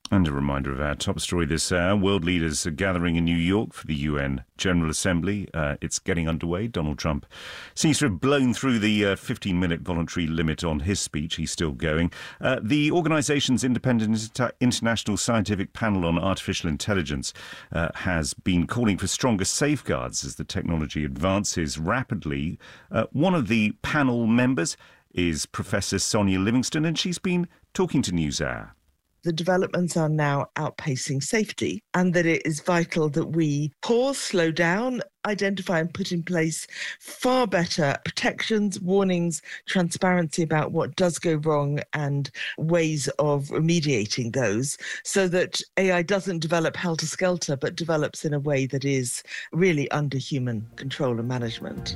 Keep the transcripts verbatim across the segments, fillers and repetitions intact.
And a reminder of our top story this hour. World leaders are gathering in New York for the U N General Assembly. Uh, it's getting underway. Donald Trump seems to have blown through the fifteen-minute uh, voluntary limit on his speech. He's still going. Uh, the organisation's Independent Inter- International Scientific Panel on Artificial Intelligence uh, has been calling for stronger safeguards as the technology advances rapidly. Uh, one of the panel members is Professor Sonia Livingston, and she's been talking to NewsHour. The developments are now outpacing safety, and that it is vital that we pause, slow down, identify and put in place far better protections, warnings, transparency about what does go wrong and ways of remediating those, so that A I doesn't develop helter-skelter but develops in a way that is really under human control and management.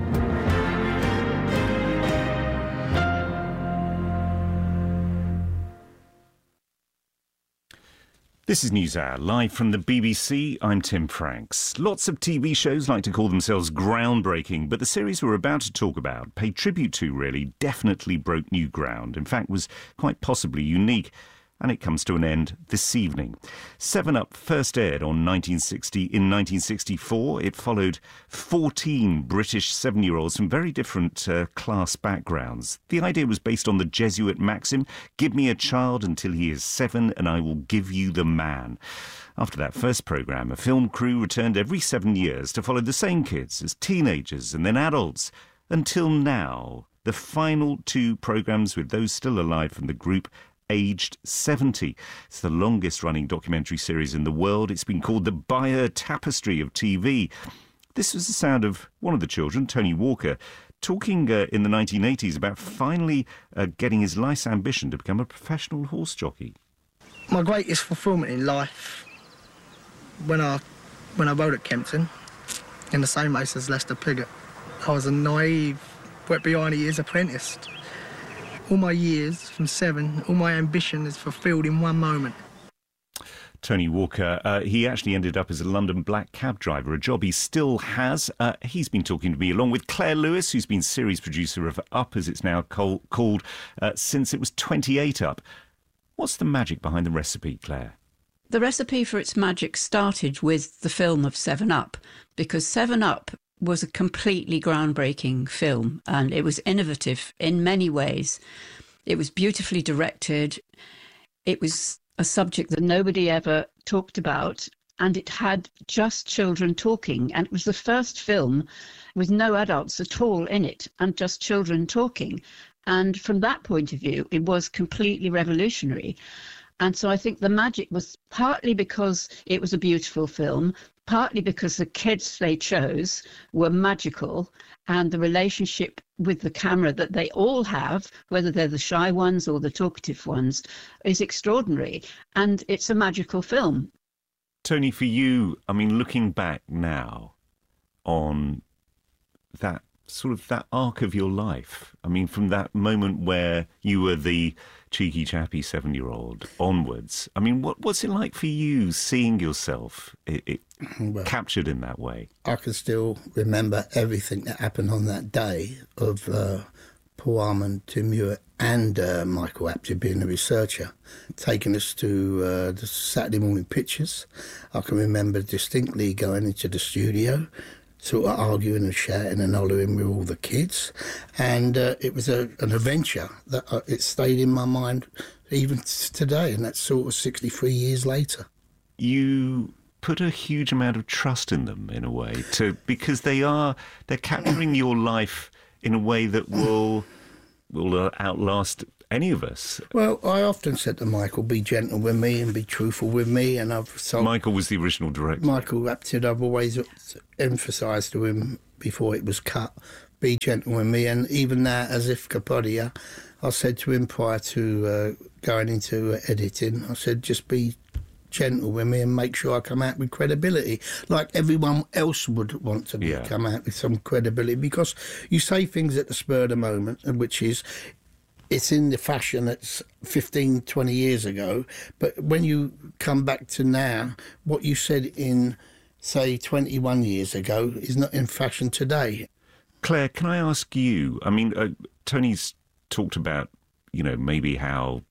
This is NewsHour, live from the B B C. I'm Tim Franks. Lots of T V shows like to call themselves groundbreaking, but the series we're about to talk about, pay tribute to really, definitely broke new ground. In fact, was quite possibly unique. And it comes to an end this evening. seven up first aired on nineteen sixty in nineteen sixty-four. It followed fourteen British seven-year-olds from very different uh, class backgrounds. The idea was based on the Jesuit maxim, give me a child until he is seven and I will give you the man. After that first programme, a film crew returned every seven years to follow the same kids as teenagers and then adults. Until now, the final two programmes with those still alive from the group aged seventy. It's the longest-running documentary series in the world. It's been called the Bayer Tapestry of T V. This was the sound of one of the children, Tony Walker, talking uh, in the nineteen eighties about finally uh, getting his life's ambition to become a professional horse jockey. My greatest fulfilment in life, when I when I rode at Kempton, in the same race as Lester Piggott, I was a naive, wet-behind-the-ears apprentice. All my years, from seven, all my ambition is fulfilled in one moment. Tony Walker, uh, he actually ended up as a London black cab driver, a job he still has. Uh, he's been talking to me along with Claire Lewis, who's been series producer of Up, as it's now call- called, uh, since it was twenty-eight Up. What's the magic behind the recipe, Claire? The recipe for its magic started with the film of seven Up, because seven Up was a completely groundbreaking film, and it was innovative in many ways. It was beautifully directed. It was a subject that nobody ever talked about, and it had just children talking. And it was the first film with no adults at all in it and just children talking. And from that point of view, it was completely revolutionary. And so I think the magic was partly because it was a beautiful film, partly because the kids they chose were magical, and the relationship with the camera that they all have, whether they're the shy ones or the talkative ones, is extraordinary. And it's a magical film. Tony, for you, I mean, looking back now on that sort of that arc of your life, I mean, from that moment where you were the cheeky chappy seven-year-old onwards, I mean, what, what's it like for you seeing yourself it, it well, captured in that way? I can still remember everything that happened on that day of uh, Paul Armand, Tim Hewitt and uh, Michael Apted being the researcher, taking us to uh, the Saturday morning pictures. I can remember distinctly going into the studio, sort of arguing and shouting and hollering with all the kids. And uh, it was a, an adventure that uh, it stayed in my mind even today, and that's sort of sixty-three years later. You put a huge amount of trust in them, in a way, to because they are, they're capturing your life in a way that will, will outlast any of us. Well, I often said to Michael, be gentle with me and be truthful with me. And I've told Michael was the original director. Michael Apted, I've always emphasised to him before it was cut, be gentle with me. And even now, as if Capodia, I said to him prior to uh, going into editing, I said, just be gentle with me and make sure I come out with credibility, like everyone else would want to be, yeah. come out with some credibility, because you say things at the spur of the moment, which is, it's in the fashion that's fifteen, twenty years ago, but when you come back to now, what you said in, say, twenty-one years ago is not in fashion today. Claire, can I ask you, I mean, uh, Tony's talked about, you know, maybe how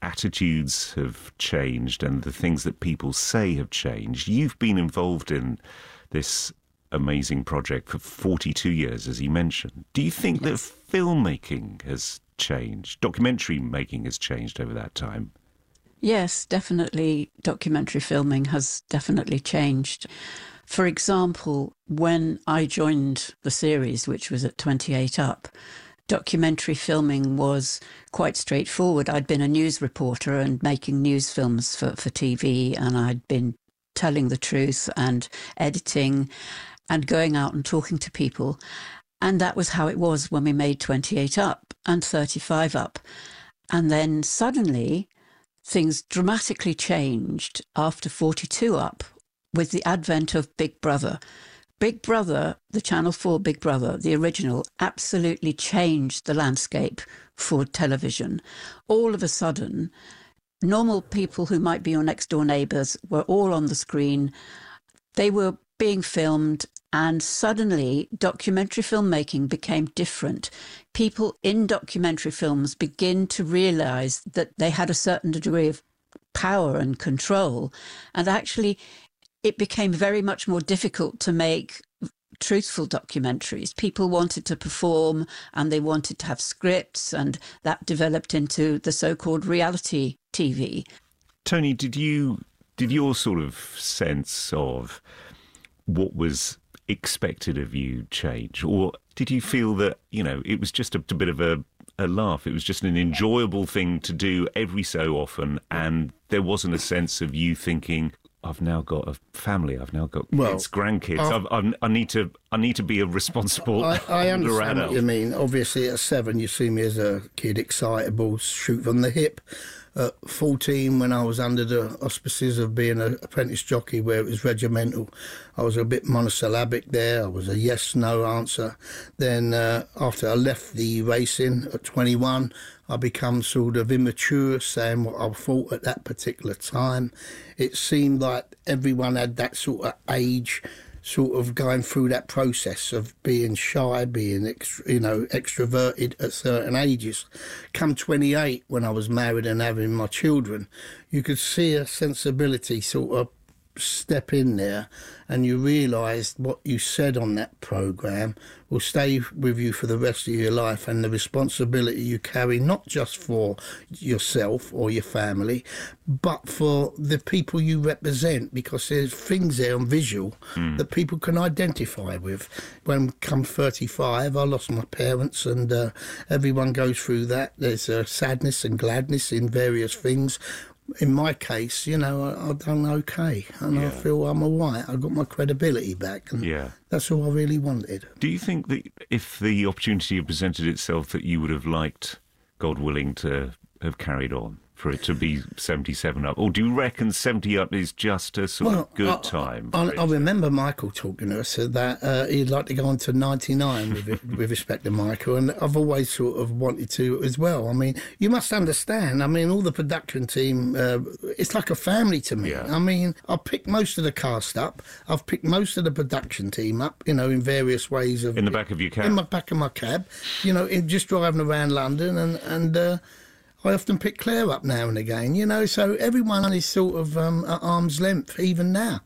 attitudes have changed and the things that people say have changed. You've been involved in this amazing project for forty-two years, as you mentioned. Do you think yes. that filmmaking has changed? Documentary making has changed over that time? Yes, definitely. Documentary filming has definitely changed. For example, when I joined the series, which was at twenty-eight up, documentary filming was quite straightforward. I'd been a news reporter and making news films for, for T V, and I'd been telling the truth and editing and going out and talking to people. And that was how it was when we made twenty-eight up and thirty-five up. And then suddenly things dramatically changed after forty-two up with the advent of Big Brother. Big Brother, the Channel four Big Brother, the original, absolutely changed the landscape for television. All of a sudden, normal people who might be your next door neighbours were all on the screen. They were being filmed, and suddenly documentary filmmaking became different. People in documentary films begin to realise that they had a certain degree of power and control, and actually it became very much more difficult to make truthful documentaries. People wanted to perform and they wanted to have scripts, and that developed into the so-called reality T V. Tony, did you did your sort of sense of what was expected of you change, or did you feel that, you know, it was just a, a bit of a, a laugh, it was just an enjoyable thing to do every so often, and there wasn't a sense of you thinking, I've now got a family, I've now got well, kids, grandkids, I've, I've, I need to I need to be a responsible I, I understand adult. what you mean. Obviously at seven you see me as a kid, excitable, shoot from the hip. At fourteen, when I was under the auspices of being an apprentice jockey where it was regimental, I was a bit monosyllabic there. I was a yes, no answer. Then uh, after I left the racing at twenty-one, I become sort of immature, saying what I thought at that particular time. It seemed like everyone had that sort of age, sort of going through that process of being shy, being ext- you know extroverted at certain ages. Come twenty-eight, when I was married and having my children, you could see a sensibility sort of step in there, and you realised what you said on that programme will stay with you for the rest of your life, and the responsibility you carry not just for yourself or your family but for the people you represent, because there's things there on visual mm. that people can identify with. When come thirty-five, I lost my parents, and uh, everyone goes through that. There's uh, sadness and gladness in various things. In my case, you know, I, I've done okay, and yeah. I feel I'm all right. I got my credibility back, and yeah. that's all I really wanted. Do you think that if the opportunity had presented itself that you would have liked, God willing, to have carried on, for it to be seventy-seven up? Or do you reckon seventy up is just a sort well, of good I, time? I, I remember Michael talking to us that uh, he'd like to go on to ninety-nine with, it, with respect to Michael, and I've always sort of wanted to as well. I mean, you must understand, I mean, all the production team, uh, it's like a family to me. Yeah. I mean, I've picked most of the cast up, I've picked most of the production team up, you know, in various ways. of In the back of your cab? In the back of my cab, you know, in just driving around London, and... and uh, I often pick Claire up now and again, you know, so everyone is sort of um, at arm's length, even now.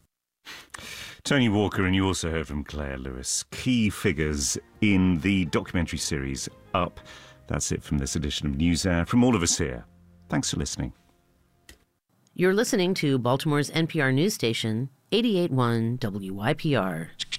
Tony Walker, and you also heard from Claire Lewis, key figures in the documentary series Up. That's it from this edition of NewsHour. From all of us here, thanks for listening. You're listening to Baltimore's N P R news station, eighty-eight point one W Y P R.